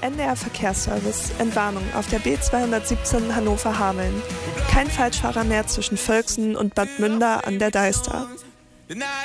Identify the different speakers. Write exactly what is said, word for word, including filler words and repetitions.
Speaker 1: N D R Verkehrsservice. Entwarnung auf der B zweihundertsiebzehn Hannover-Hameln. Kein Falschfahrer mehr zwischen Völksen und Bad Münder an der Deister.